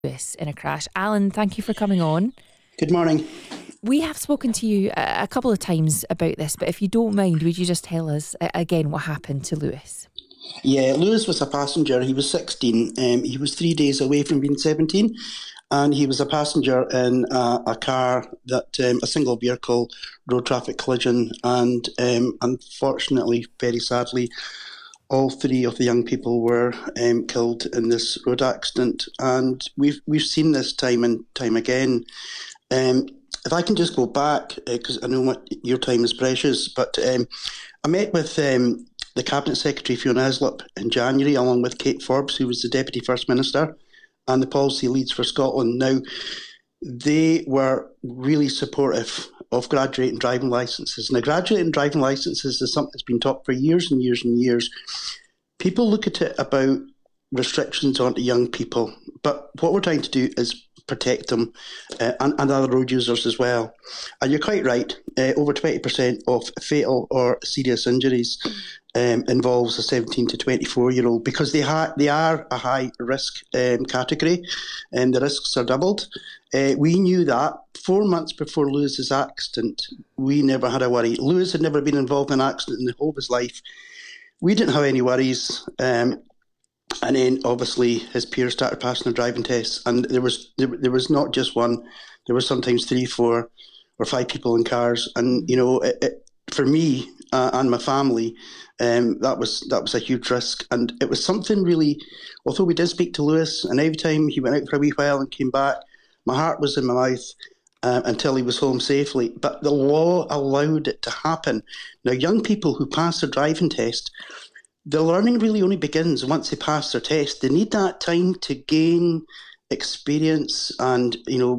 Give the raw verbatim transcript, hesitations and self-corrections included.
Lewis in a crash. Alan, thank you for coming on. Good morning. We have spoken to you a couple of times about this, but if you don't mind, would you just tell us again what happened to Lewis? Yeah, Lewis was a passenger. He was sixteen. Um, he was three days away from being seventeen, and he was a passenger in a, a car that um, a single vehicle road traffic collision, and um, unfortunately, very sadly, all three of the young people were um, killed in this road accident. And we've we've seen this time and time again. Um, if I can just go back, because uh, I know what your time is precious, but um, I met with um, the Cabinet Secretary Fiona Hislop in January, along with Kate Forbes, who was the Deputy First Minister, and the policy leads for Scotland. Now, they were really supportive of graduating driving licences. Now, graduating driving licences is something that's been talked for years and years and years. People look at it about restrictions onto young people, but what we're trying to do is protect them uh, and, and other road users as well. And you're quite right, uh, over twenty percent of fatal or serious injuries um, involves a seventeen to twenty-four year old, because they, ha- they are a high risk um, category and the risks are doubled. Uh, we knew that four months before Lewis's accident. We never had a worry. Lewis had never been involved in an accident in the whole of his life. We didn't have any worries. Um, And then, obviously, his peers started passing their driving tests, and there was there, there was not just one. There were sometimes three, four, or five people in cars, and you know, it, it, for me uh, and my family, um, that was that was a huge risk, and it was something really. Although we did speak to Lewis, and every time he went out for a wee while and came back, my heart was in my mouth uh, until he was home safely. But the law allowed it to happen. Now, young people who pass their driving test, the learning really only begins once they pass their test. They need that time to gain experience and, you know,